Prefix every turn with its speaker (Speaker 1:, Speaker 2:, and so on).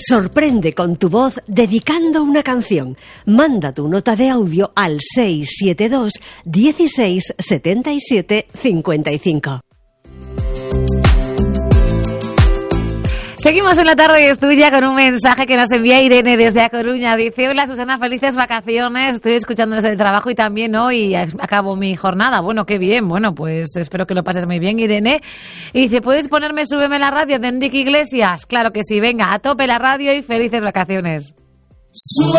Speaker 1: Sorprende con tu voz dedicando una canción. Manda tu nota de audio al 672 16 77 55.
Speaker 2: Seguimos en La Tarde es Tuya con un mensaje que nos envía Irene desde A Coruña. Dice: hola Susana, felices vacaciones. Estoy escuchándonos en el trabajo y también hoy acabo mi jornada. Bueno, qué bien. Bueno, pues espero que lo pases muy bien, Irene. Y dice: ¿puedes ponerme Súbeme la radio de Enrique Iglesias? Claro que sí. Venga, a tope la radio y felices vacaciones.